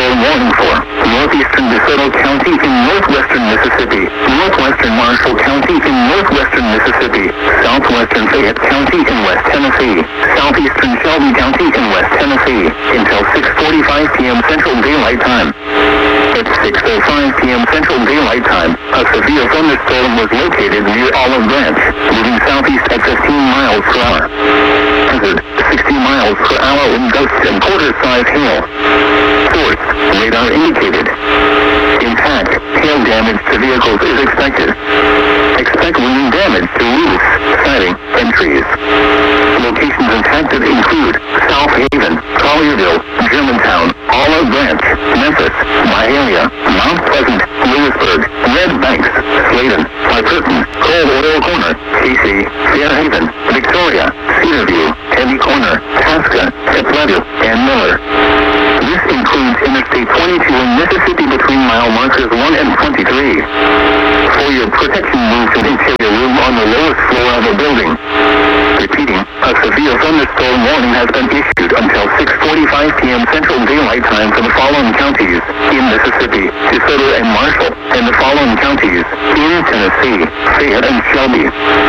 thunderstorm warning for northeastern DeSoto County in northwestern Mississippi, northwestern Marshall County in northwestern Mississippi, southwestern Fayette County in West Tennessee, southeastern Shelby County in West Tennessee, until 6:45 p.m. Central Daylight Time. At 6:05 p.m. Central Daylight Time, a severe thunderstorm was located near Olive Branch, moving southeast at 15 miles per hour. Hazard, 60 miles per hour wind gusts and quarter-size hail. Source, radar indicated. Impact, hail damage to vehicles is expected. Expect wind damage to roofs, siding, and trees. Locations impacted include South Haven, Collierville, Germantown, Olive Branch, Memphis, Mahalia, Mount Pleasant, Lewisburg, Red Banks, Sladen, Lycurton, Cold Oil Corner, Casey, Fairhaven, Victoria, Cedarview, Heavy Corner, Tasca, Sepulveda, and Miller. This includes Interstate 22 in Mississippi between mile markers 1 and 23. For your protection, move to the interior room on the lowest floor of a building. Repeating, a severe thunderstorm warning has been issued until 6:45 p.m. Central Daylight Time for the following counties in Mississippi, DeSoto and Marshall, and the following counties in Tennessee, Fayette and Shelby.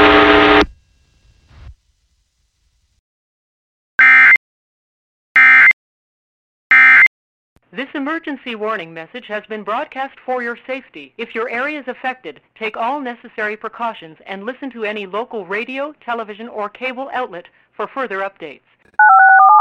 This emergency warning message has been broadcast for your safety. If your area is affected, take all necessary precautions and listen to any local radio, television, or cable outlet for further updates.